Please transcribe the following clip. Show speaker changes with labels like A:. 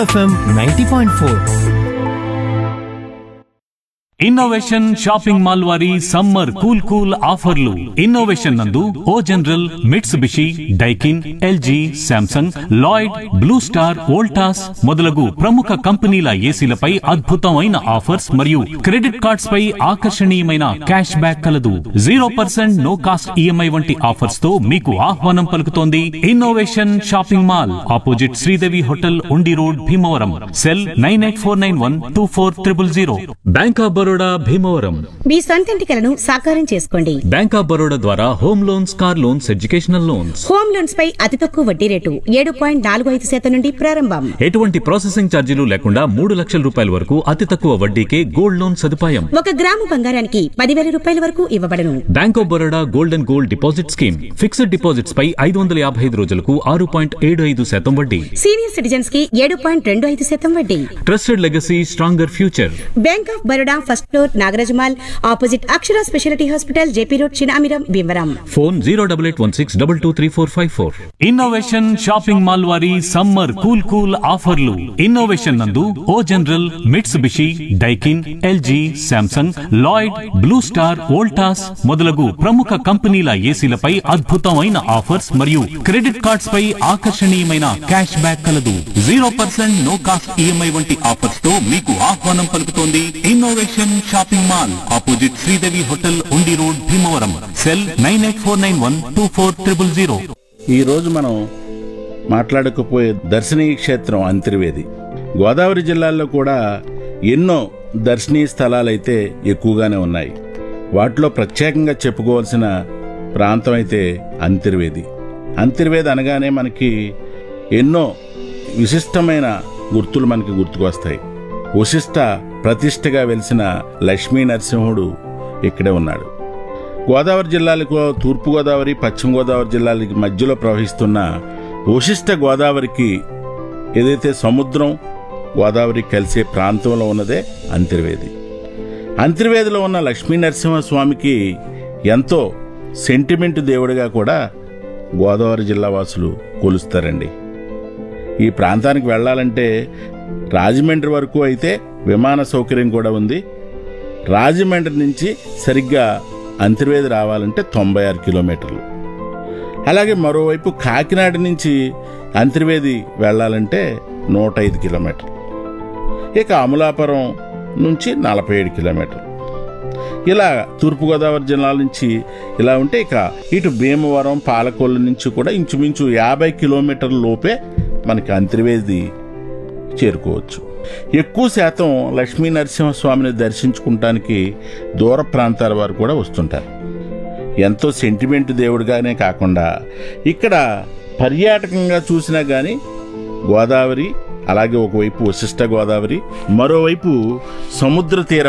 A: FM 90.4.
B: Innovation shopping mall వారి summer cool cool ఆఫర్లు. Innovation నందు ఓ general, Mitsubishi, Daikin, LG, Samsung, Lloyd, blue star, Voltas మొదలగు ప్రముఖ కంపెనీల ఏసీలపై అద్భుతమైన ఆఫర్స్ మరియు క్రెడిట్ కార్డ్స్ పై ఆకర్షణీయమైన క్యాష్ బ్యాక్ కలదు. 0% నో కాస్ట్ ఈఎంఐ వంటి ఆఫర్స్ తో మీకు ఆహ్వానం పలుకుతోంది innovation shopping mall, opposite Sridevi hotel, ఉండి road, Bhimavaram. Cell 9849124000. Bank of Baroda, Bhimavaram.
C: మీ సొంతింటి కలను సాకారం చేసుకోండి.
B: బ్యాంక్ ఆఫ్ బరోడా ద్వారా home loans, car loans, educational loans.
C: Home loans పై అతి తక్కువ వడ్డీ రేటు 7.45% నుండి ప్రారంభం.
B: ఎటువంటి ప్రాసెసింగ్ ఛార్జీలు లేకుండా 3 లక్షల రూపాయల వరకు అతి తక్కువ వడ్డీకే గోల్డ్ లోన్ సదుపాయం.
C: 1 గ్రాము బంగారానికి 10,000 రూపాయల వరకు ఇవ్వబడను.
B: Bank of Baroda gold and gold deposit scheme. Fixed deposits పై 555 రోజులకు 6.75% వడ్డీ.
C: సీనియర్ సిటిజన్స్ కి 7.25% వడ్డీ.
B: Trusted legacy, stronger future.
C: Bank of Baroda first floor, Nagaraj mall, opposite Akshara speciality hospital, JP road, Chinamiram, Bhimavaram.
B: Phone 08816223454. Innovation shopping mall వారి summer cool cool ఆఫర్లు. Innovation నందు ఓ general, Mitsubishi, Daikin, LG, Samsung, Lloyd, blue star, Voltas మొదలగు ప్రముఖ కంపెనీల ఏసీలపై అద్భుతమైన offers మరియు credit cards పై ఆకర్షణీయమైన cash back కలదు. 0% నో కాస్ట్ ఈఎంఐ వంటి ఆఫర్స్ తో మీకు ఆహ్వానం పలుకుతోంది innovation shopping mall, opposite Sridevi hotel, ఉండి రోడ్, భీమవరం. సెల్ 9849124000.
D: ఈ రోజు మనం మాట్లాడకపోయే దర్శనీయ క్షేత్రం అంతర్వేది. గోదావరి జిల్లాల్లో కూడా ఎన్నో దర్శనీయ స్థలాలైతే ఎక్కువగానే ఉన్నాయి. వాటిలో ప్రత్యేకంగా చెప్పుకోవాల్సిన ప్రాంతం అయితే అంతర్వేది. అంతర్వేది అనగానే మనకి ఎన్నో విశిష్టమైన గుర్తులు మనకి గుర్తుకొస్తాయి. వశిష్ఠ ప్రతిష్టగా వెలిసిన లక్ష్మీ నరసింహుడు ఇక్కడే ఉన్నాడు. గోదావరి జిల్లాలకు తూర్పు గోదావరి, పశ్చిమ గోదావరి జిల్లాలకి మధ్యలో ప్రవహిస్తున్న వశిష్ఠ గోదావరికి ఏదైతే సముద్రం గోదావరి కలిసే ప్రాంతంలో ఉన్నదే అంతర్వేది. అంతర్వేదిలో ఉన్న లక్ష్మీ నరసింహస్వామికి ఎంతో సెంటిమెంట్ దేవుడిగా కూడా గోదావరి జిల్లా వాసులు కొలుస్తారండి. ఈ ప్రాంతానికి వెళ్ళాలంటే రాజమండ్రి వరకు అయితే విమాన సౌకర్యం కూడా ఉంది. రాజమండ్రి నుంచి సరిగ్గా అంతర్వేది రావాలంటే 96 కిలోమీటర్లు. అలాగే మరోవైపు కాకినాడ నుంచి అంతర్వేది వెళ్ళాలంటే 105 కిలోమీటర్లు. ఇక అమలాపురం నుంచి 47 కిలోమీటర్లు. ఇలా తూర్పుగోదావరి జిల్లాల నుంచి ఇలా ఉంటే ఇక ఇటు భీమవరం, పాలకొల్లు నుంచి కూడా ఇంచుమించు 50 కిలోమీటర్ల లోపే మనకి అంతర్వేది చేరుకోవచ్చు. ఎక్కువ శాతం లక్ష్మీ నరసింహస్వామిని దర్శించుకుంటానికి దూర ప్రాంతాల వారు కూడా వస్తుంటారు. ఎంతో సెంటిమెంట్ దేవుడిగానే కాకుండా ఇక్కడ పర్యాటకంగా చూసినా కానీ గోదావరి, అలాగే ఒకవైపు వశిష్ఠ గోదావరి, మరోవైపు సముద్ర తీర